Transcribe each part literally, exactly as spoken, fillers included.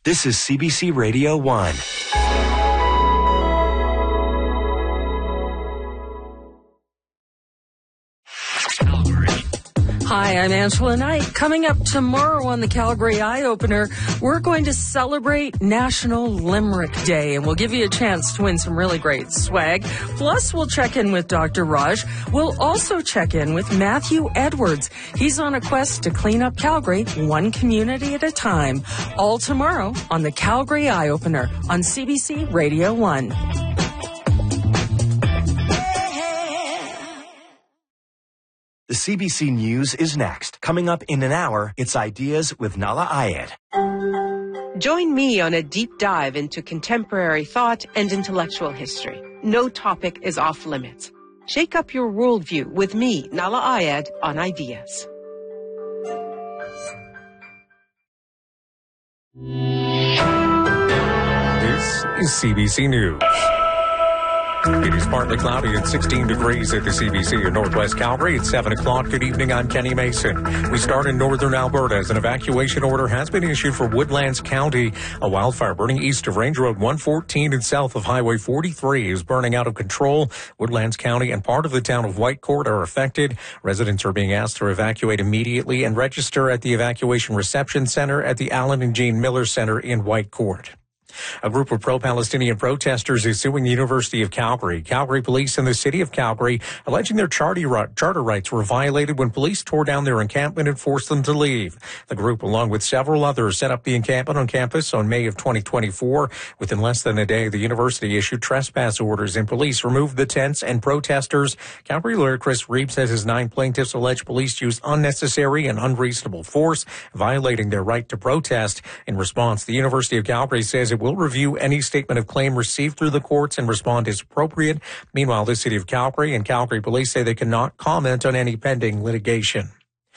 This is C B C Radio one. Hi, I'm Angela Knight. Coming up tomorrow on the Calgary Eye Opener, we're going to celebrate National Limerick Day, and we'll give you a chance to win some really great swag. Plus, we'll check in with Doctor Raj. We'll also check in with Matthew Edwards. He's on a quest to clean up Calgary, one community at a time. All tomorrow on the Calgary Eye Opener on C B C Radio one. The C B C News is next. Coming up in an hour, it's Ideas with Nahlah Ayed. Join me on a deep dive into contemporary thought and intellectual history. No topic is off limits. Shake up your worldview with me, Nahlah Ayed, on Ideas. This is C B C News. It is partly cloudy at sixteen degrees at the C B C in Northwest Calgary. It's seven o'clock. Good evening. I'm Kenny Mason. We start in northern Alberta as an evacuation order has been issued for Woodlands County. A wildfire burning east of Range Road one fourteen and south of Highway forty-three is burning out of control. Woodlands County and part of the town of Whitecourt are affected. Residents are being asked to evacuate immediately and register at the Evacuation Reception Center at the Allen and Jean Miller Center in Whitecourt. A group of pro-Palestinian protesters is suing the University of Calgary. Calgary police and the city of Calgary alleging their charter rights were violated when police tore down their encampment and forced them to leave. The group, along with several others, set up the encampment on campus on May of twenty twenty-four. Within less than a day, the university issued trespass orders and police removed the tents and protesters. Calgary lawyer Chris Reeb says his nine plaintiffs allege police used unnecessary and unreasonable force, violating their right to protest. In response, the University of Calgary says it will review any statement of claim received through the courts and respond as appropriate. Meanwhile, the city of Calgary and Calgary police say they cannot comment on any pending litigation.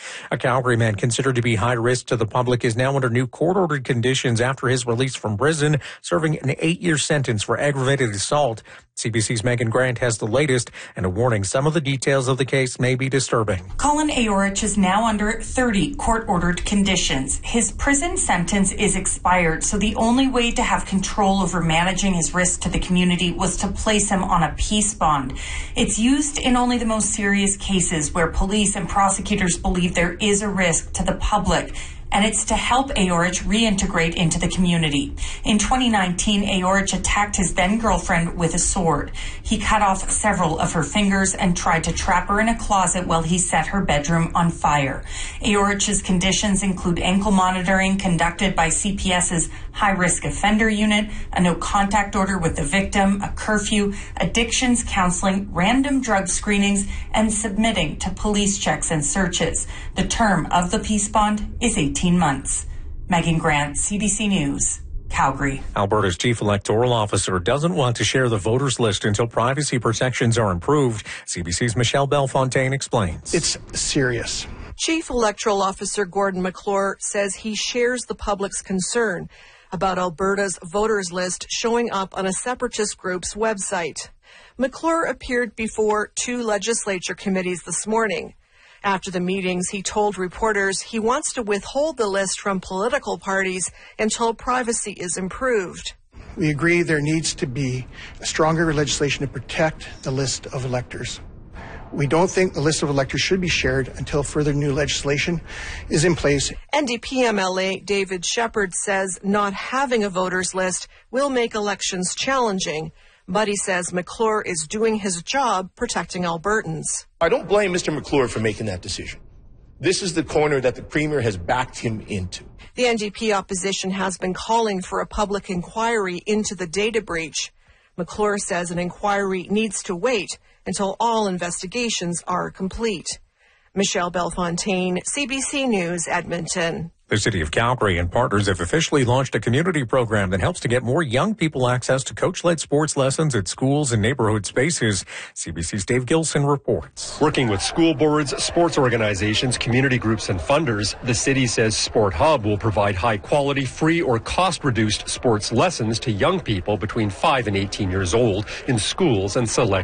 A Calgary man considered to be high risk to the public is now under new court-ordered conditions after his release from prison, serving an eight-year sentence for aggravated assault. C B C's Megan Grant has the latest and a warning some of the details of the case may be disturbing. Colin Aorich is now under thirty court-ordered conditions. His prison sentence is expired, so the only way to have control over managing his risk to the community was to place him on a peace bond. It's used in only the most serious cases where police and prosecutors believe there is a risk to the public, and it's to help Aorich reintegrate into the community. In twenty nineteen, Aorich attacked his then-girlfriend with a sword. He cut off several of her fingers and tried to trap her in a closet while he set her bedroom on fire. Aorich's conditions include ankle monitoring conducted by C P S's high-risk offender unit, a no-contact order with the victim, a curfew, addictions counseling, random drug screenings, and submitting to police checks and searches. The term of the peace bond is eighteen months. Megan Grant, C B C News, Calgary. Alberta's chief electoral officer doesn't want to share the voters list until privacy protections are improved. C B C's Michelle Bellefontaine explains. It's serious. Chief Electoral Officer Gordon McClure says he shares the public's concern about Alberta's voters list showing up on a separatist group's website. McClure appeared before two legislature committees this morning. After the meetings, he told reporters he wants to withhold the list from political parties until privacy is improved. We agree there needs to be a stronger legislation to protect the list of electors. We don't think the list of electors should be shared until further new legislation is in place. N D P M L A David Shepherd says not having a voters list will make elections challenging, but he says McClure is doing his job protecting Albertans. I don't blame Mister McClure for making that decision. This is the corner that the Premier has backed him into. The N D P opposition has been calling for a public inquiry into the data breach. McClure says an inquiry needs to wait until all investigations are complete. Michelle Bellefontaine, C B C News, Edmonton. The City of Calgary and partners have officially launched a community program that helps to get more young people access to coach-led sports lessons at schools and neighborhood spaces. C B C's Dave Gilson reports. Working with school boards, sports organizations, community groups, and funders, the city says Sport Hub will provide high-quality, free, or cost-reduced sports lessons to young people between five and eighteen years old in schools and select